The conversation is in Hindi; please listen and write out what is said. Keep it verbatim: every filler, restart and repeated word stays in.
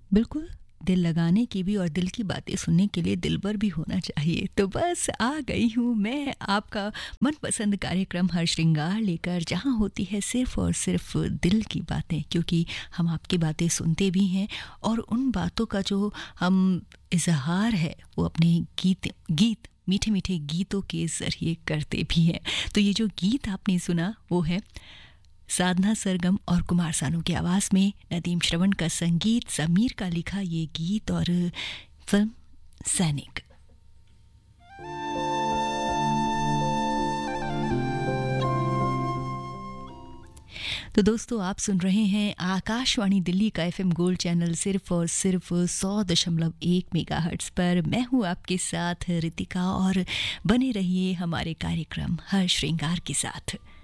बिल्कुल, दिल लगाने की भी और दिल की बातें सुनने के लिए दिलबर भी होना चाहिए। तो बस आ गई हूँ मैं आपका मनपसंद कार्यक्रम हर श्रृंगार लेकर, जहाँ होती है सिर्फ़ और सिर्फ़ दिल की बातें, क्योंकि हम आपकी बातें सुनते भी हैं और उन बातों का जो हम इज़हार है वो अपने गीत गीत मीठे-मीठे गीतों के ज़रिए करते भी हैं। तो ये जो गीत आपने सुना वो है साधना सरगम और कुमार सानू की आवाज़ में नदीम श्रवण का संगीत, समीर का लिखा ये गीत और फिल्म सैनिक। तो दोस्तों, आप सुन रहे हैं आकाशवाणी दिल्ली का एफएम गोल्ड चैनल सिर्फ और सिर्फ सौ दशमलव एक मेगाहर्ट्ज़ पर। मैं हूँ आपके साथ रितिका और बने रहिए हमारे कार्यक्रम हर श्रृंगार के साथ।